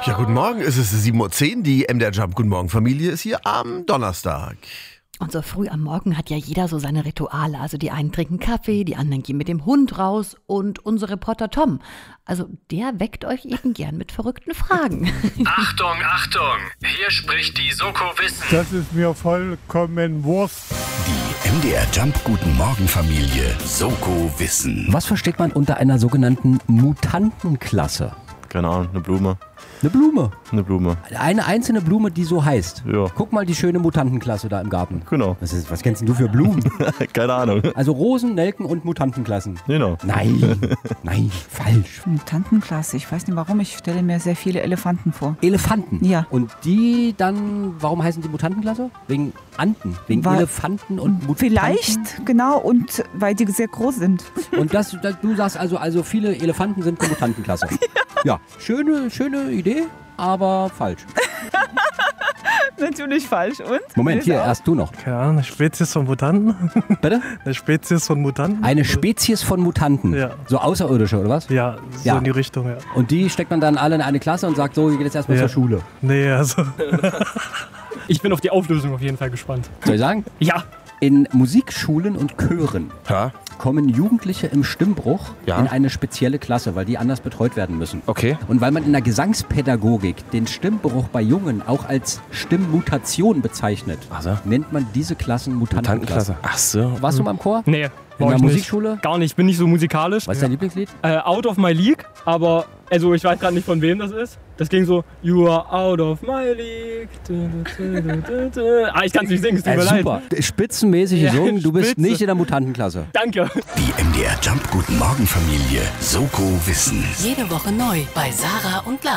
Ja, guten Morgen, es ist 7:10 Uhr, die MDR Jump Guten Morgen Familie ist hier am Donnerstag. Und so früh am Morgen hat ja jeder so seine Rituale. Also die einen trinken Kaffee, die anderen gehen mit dem Hund raus und unser Reporter Tom, also der weckt euch eben gern mit verrückten Fragen. Achtung, Achtung! Hier spricht die Soko Wissen. Das ist mir vollkommen Wurst. Die MDR Jump Guten Morgen Familie Soko Wissen. Was versteht man unter einer sogenannten Mutantenklasse? Keine Ahnung, eine Blume. Eine Blume. Eine Blume. Eine einzelne Blume, die so heißt. Ja. Guck mal die schöne Mutantenklasse da im Garten. Genau. Was kennst denn du für Blumen? Keine Ahnung. Also Rosen, Nelken und Mutantenklassen. Genau. Nein, falsch. Mutantenklasse, ich weiß nicht warum, ich stelle mir sehr viele Elefanten vor. Elefanten. Ja. Und die dann, warum heißen die Mutantenklasse? Wegen Anten, wegen Elefanten und Mutanten. Vielleicht, genau, und weil die sehr groß sind. Und du sagst also viele Elefanten sind eine Mutantenklasse. Ja, schöne Idee, aber falsch. Natürlich falsch, und? Moment, hier, erst du noch. Keine Ahnung, eine Spezies von Mutanten. Bitte? Eine Spezies von Mutanten? Eine Spezies von Mutanten. Ja. So Außerirdische, oder was? Ja, so in die Richtung, ja. Und die steckt man dann alle in eine Klasse und sagt, so, ihr geht jetzt erstmal zur Schule. Nee, also... Ich bin auf die Auflösung auf jeden Fall gespannt. Soll ich sagen? Ja. In Musikschulen und Chören Ja, kommen Jugendliche im Stimmbruch Ja. in eine spezielle Klasse, weil die anders betreut werden müssen. okay. Und weil man in der Gesangspädagogik den Stimmbruch bei Jungen auch als Stimmmutation bezeichnet, Also? nennt man diese Klassen Mutantenklasse. Ach so. Warst du mal im Chor? Nee, In war der ich Musikschule? nicht. Gar nicht, ich bin nicht so musikalisch. Was ist dein Lieblingslied? Out of my league, aber also ich weiß gerade nicht, von wem das ist. Das ging so, you are out of my league. Ich kann es nicht singen, es tut mir leid. Super. Spitzenmäßig Ja, gesungen, du bist spitze. nicht in der Mutantenklasse. Danke. Die MDR Jump Guten Morgen Familie Soko Wissen. Jede Woche neu bei Sarah und Lars.